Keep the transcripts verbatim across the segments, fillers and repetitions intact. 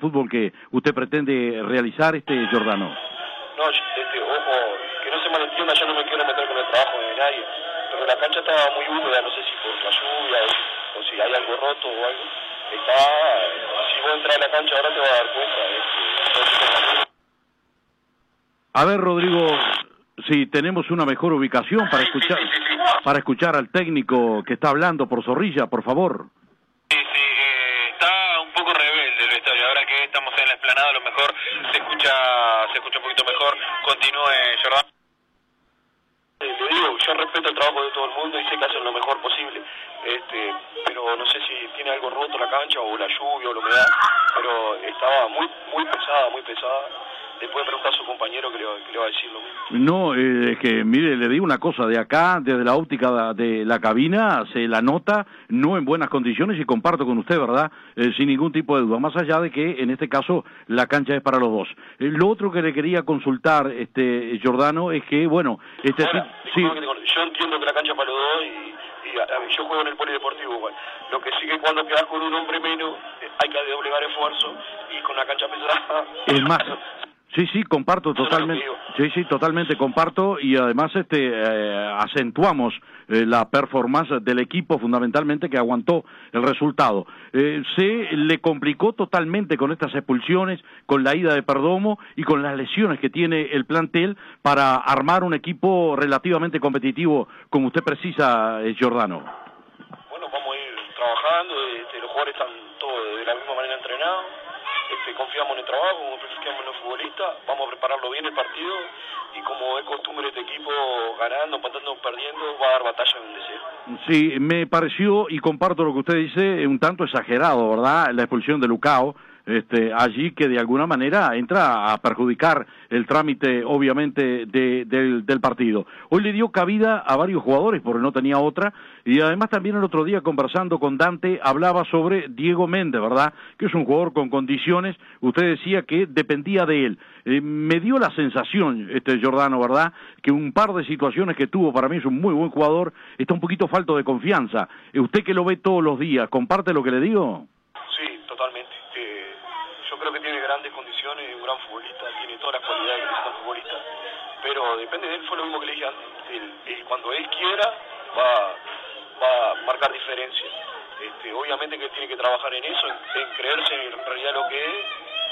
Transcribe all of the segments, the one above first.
fútbol que usted pretende realizar, este Giordano? No, este, ojo, que no se malentienda, yo no me quiero meter con el trabajo de nadie, pero la cancha estaba muy húmeda, no sé si por la lluvia o, o si hay algo roto o algo. Está, si vos entras a la cancha ahora te vas a dar cuenta. Este, a ver, Rodrigo, si tenemos una mejor ubicación para escuchar, sí, sí, sí, sí. para escuchar al técnico que está hablando por Zorrilla, por favor. Sí, sí, eh, está un poco rebelde el vestuario. Ahora que estamos en la explanada, a lo mejor se escucha, se escucha un poquito mejor. Continúe, Giordano. Eh, le digo, yo respeto el trabajo de todo el mundo y sé que hacen lo mejor posible, este, pero no sé si tiene algo roto la cancha o la lluvia o la humedad, pero estaba muy muy pesada, muy pesada. Le puede preguntar a su compañero que le, que le va a decir lo mismo. No, eh, es que, mire, le digo una cosa, de acá, desde la óptica de la cabina, se la nota no en buenas condiciones y comparto con usted, ¿verdad? Eh, sin ningún tipo de duda, más allá de que, en este caso, la cancha es para los dos. Eh, lo otro que le quería consultar, este Giordano, es que, bueno... este Ahora, sí, yo entiendo que la cancha es para los dos y, y a, a, yo juego en el polideportivo igual. Lo que sí que cuando quedas con un hombre menos, eh, hay que doblegar esfuerzo y con la cancha pesada... Es más... Sí, sí, comparto totalmente, sí, sí, totalmente comparto y además este eh, acentuamos eh, la performance del equipo fundamentalmente que aguantó el resultado. Eh, se le complicó totalmente con estas expulsiones, con la ida de Perdomo y con las lesiones que tiene el plantel para armar un equipo relativamente competitivo como usted precisa, eh, Giordano. Bueno, vamos a ir trabajando, este, los jugadores están todos de la misma manera entrenados. Este, confiamos en el trabajo, confiamos en los futbolistas, vamos a prepararlo bien el partido y como es costumbre este equipo, ganando, empatando, perdiendo, va a dar batalla donde sea. Sí, me pareció, y comparto lo que usted dice, un tanto exagerado, ¿verdad?, la expulsión de Lucao, este, allí que de alguna manera entra a perjudicar el trámite, obviamente, de, del, del partido. Hoy le dio cabida a varios jugadores porque no tenía otra, y además también el otro día conversando con Dante hablaba sobre Diego Méndez, ¿verdad?, que es un jugador con condiciones. Usted decía que dependía de él. Eh, me dio la sensación, este Giordano, ¿verdad?, que un par de situaciones que tuvo, para mí es un muy buen jugador, está un poquito falto de confianza. Eh, usted que lo ve todos los días, ¿comparte lo que le digo? Sí, totalmente. Eh, yo creo que tiene grandes condiciones, es un gran futbolista, tiene todas las cualidades que necesita un futbolista, pero depende de él, fue lo mismo que le dije antes. Él, él, cuando él quiera, va, va a marcar diferencia. Este, obviamente que él tiene que trabajar en eso, en, en creerse en realidad lo que es,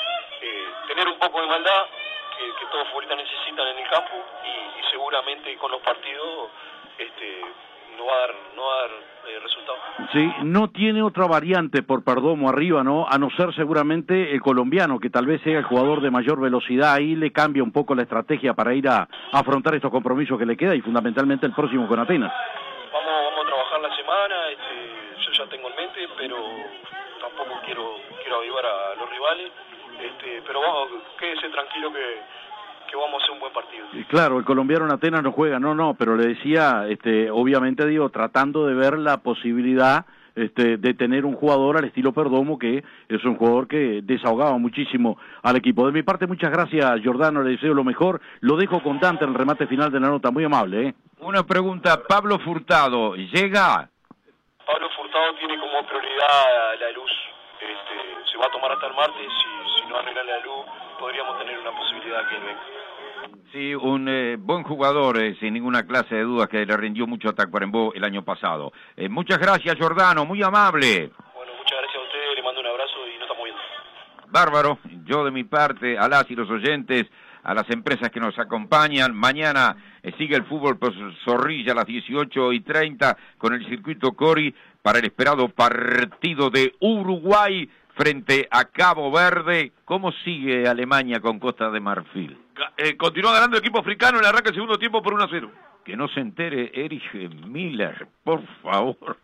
eh, tener un poco de maldad, que, que todos futbolistas necesitan en el campo, y, y seguramente con los partidos este, no va a dar, no va a dar eh, resultados. Sí, no tiene otra variante por Perdomo arriba, ¿no? A no ser seguramente el colombiano, que tal vez sea el jugador de mayor velocidad, ahí le cambia un poco la estrategia para ir a, a afrontar estos compromisos que le queda y fundamentalmente el próximo con Atenas. Vamos, vamos a trabajar la semana, este, yo ya tengo en mente, pero tampoco quiero, quiero avivar a los rivales, este, pero vamos, quédese tranquilo que... que vamos a hacer un buen partido. Claro, el colombiano en Atenas no juega, no, no, pero le decía, este, obviamente digo, tratando de ver la posibilidad este, de tener un jugador al estilo Perdomo, que es un jugador que desahogaba muchísimo al equipo. De mi parte, muchas gracias, Giordano, le deseo lo mejor, lo dejo con Dante en el remate final de la nota, muy amable, ¿eh? Una pregunta, Pablo Furtado, ¿llega? Pablo Furtado tiene como prioridad la luz, este, se va a tomar hasta el martes, si, si no arregla la luz, podríamos tener una posibilidad que él venga. Sí, un eh, buen jugador, eh, sin ninguna clase de dudas, que le rindió mucho a Tacuarembó el año pasado. Eh, muchas gracias, Giordano, muy amable. Bueno, muchas gracias a usted, le mando un abrazo y nos estamos viendo. Bárbaro, yo de mi parte, a las y los oyentes, a las empresas que nos acompañan, mañana eh, sigue el fútbol por Zorrilla a las dieciocho y treinta con el circuito Cori para el esperado partido de Uruguay frente a Cabo Verde. ¿Cómo sigue Alemania con Costa de Marfil? Eh, continúa ganando el equipo africano en el arranque del segundo tiempo por uno a cero. Que no se entere Erich Miller, por favor.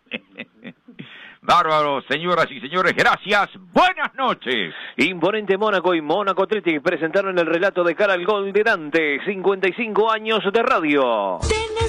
Bárbaro, señoras y señores, gracias, buenas noches. Imponente Mónaco y Mónaco Athletic presentaron el relato de cara al gol de Dante, cincuenta y cinco años de radio.